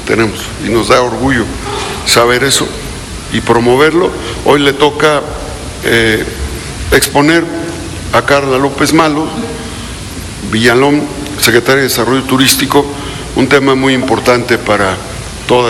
tenemos y nos da orgullo saber eso y promoverlo. Hoy le toca exponer a Carla López Malo Villalón, secretaria de Desarrollo Turístico, un tema muy importante para